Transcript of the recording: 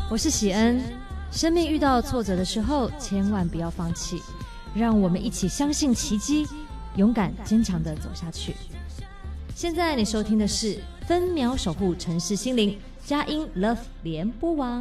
我是喜恩。生命遇到挫折的时候，千万不要放弃，让我们一起相信奇迹，勇敢坚强地走下去。现在你收听的是分秒守护城市心灵佳音 Love 联播网。